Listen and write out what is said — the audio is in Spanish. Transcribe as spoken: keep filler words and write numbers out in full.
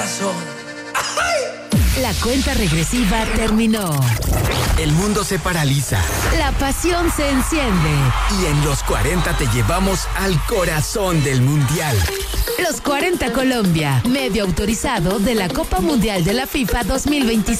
corazón. La cuenta regresiva terminó. El mundo se paraliza. La pasión se enciende. Y en los cuarenta te llevamos al corazón del Mundial. Los cuarenta Colombia, medio autorizado de la Copa Mundial de la FIFA dos mil veintiséis.